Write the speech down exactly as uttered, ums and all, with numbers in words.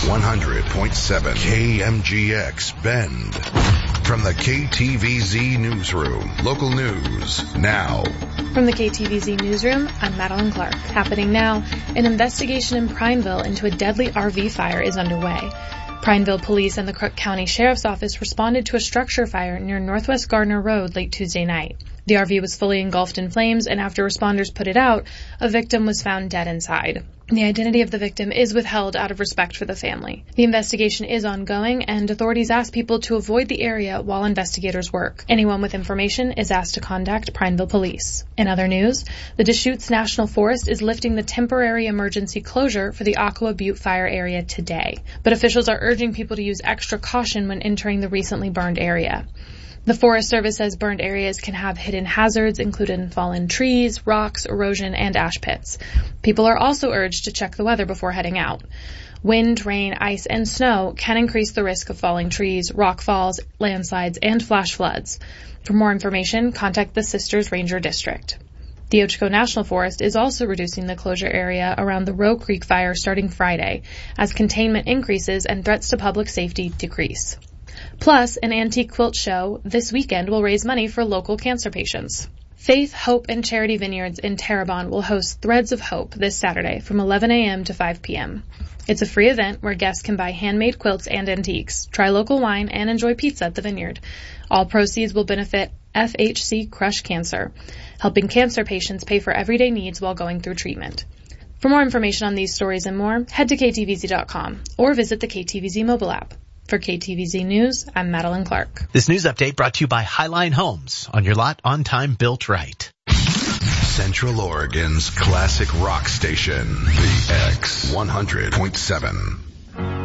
one hundred point seven K M G X Bend. From the K T V Z Newsroom, local news now. From the K T V Z Newsroom, I'm Madeline Clark. Happening now, an investigation in Prineville into a deadly R V fire is underway. Prineville Police and the Crook County Sheriff's Office responded to a structure fire near Northwest Gardner Road late Tuesday night. The R V was fully engulfed in flames, and after responders put it out, a victim was found dead inside. The identity of the victim is withheld out of respect for the family. The investigation is ongoing, and authorities ask people to avoid the area while investigators work. Anyone with information is asked to contact Prineville Police. In other news, the Deschutes National Forest is lifting the temporary emergency closure for the Aqua Butte fire area today, but officials are urging people to use extra caution when entering the recently burned area. The Forest Service says burned areas can have hidden hazards, including fallen trees, rocks, erosion, and ash pits. People are also urged to check the weather before heading out. Wind, rain, ice, and snow can increase the risk of falling trees, rock falls, landslides, and flash floods. For more information, contact the Sisters Ranger District. The Ochoco National Forest is also reducing the closure area around the Roe Creek fire starting Friday, as containment increases and threats to public safety decrease. Plus, an antique quilt show this weekend will raise money for local cancer patients. Faith, Hope, and Charity Vineyards in Terrebonne will host Threads of Hope this Saturday from eleven a.m. to five p.m. It's a free event where guests can buy handmade quilts and antiques, try local wine, and enjoy pizza at the vineyard. All proceeds will benefit F H C Crush Cancer, helping cancer patients pay for everyday needs while going through treatment. For more information on these stories and more, head to K T V Z dot com or visit the K T V Z mobile app. For K T V Z News, I'm Madeline Clark. This news update brought to you by Highline Homes. On your lot, on time, built right. Central Oregon's classic rock station, the X one hundred point seven.